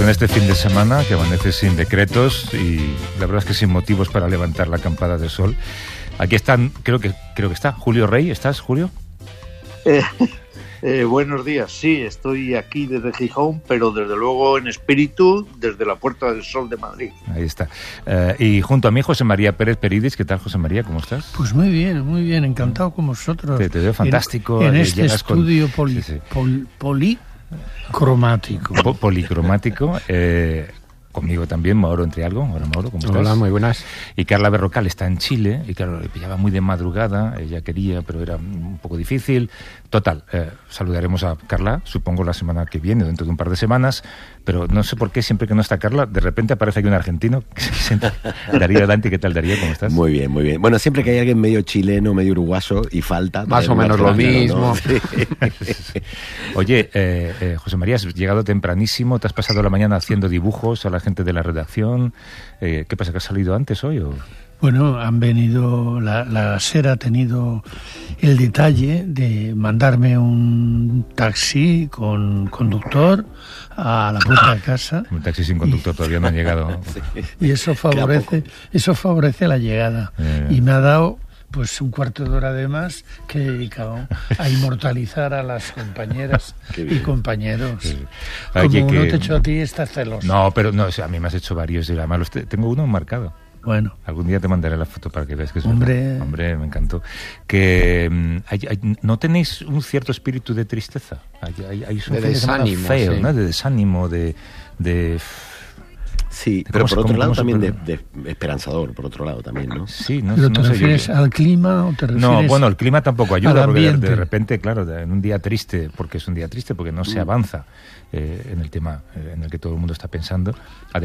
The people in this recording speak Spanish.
este fin de semana que amanece sin decretos y la verdad es que sin motivos para levantar la campada de sol. Aquí están, creo que está Julio Rey. ¿Estás, Julio? Buenos días, sí, estoy aquí desde Gijón, pero desde luego en espíritu desde la Puerta del Sol de Madrid. Ahí está. Y junto a mí José María Pérez Peridis. ¿Qué tal, José María? ¿Cómo estás? Pues muy bien, encantado con vosotros. Te veo fantástico. En este estudio policromático. Policromático. Conmigo también, Mauro Entrialgo. Hola, Mauro, ¿cómo estás? Hola, muy buenas. Y Carla Berrocal está en Chile, y claro, le pillaba muy de madrugada, ella quería, pero era un poco difícil. Total, saludaremos a Carla, supongo la semana que viene, dentro de un par de semanas, pero no sé por qué siempre que no está Carla, de repente aparece aquí un argentino, Darío Dante. ¿Qué tal, Darío? ¿Cómo estás? Muy bien, muy bien. Bueno, siempre que hay alguien medio chileno, medio uruguayo, y falta... Más o menos lo mismo. ¿no? Oye, José María, has llegado tempranísimo, te has pasado la mañana haciendo dibujos a la gente de la redacción. ¿Qué pasa, que has salido antes hoy o...? Bueno, han venido, la SER ha tenido el detalle de mandarme un taxi con conductor a la puerta de casa. Un taxi sin conductor, todavía no han llegado. Y eso favorece la llegada. Y me ha dado pues un cuarto de hora de más que he dedicado a inmortalizar a las compañeras y compañeros. Sí. Como Oye, uno te echó a ti, estás celoso. No, pero no, o sea, a mí me has hecho varios y además tengo uno marcado. Bueno. Algún día te mandaré la foto para que veas que es Hombre, verdad. Hombre, me encantó. Que ¿no tenéis un cierto espíritu de tristeza? Hay un de desánimo, feo, sí. ¿no? De desánimo, de Sí, pero por otro lado también de esperanzador, por otro lado también, ¿no? Sí, no, ¿pero no te sé refieres yo. al clima o te refieres No, bueno, el clima tampoco ayuda, al porque ambiente? de repente, claro, en un día triste, porque es un día triste, porque no se avanza en el tema en el que todo el mundo está pensando.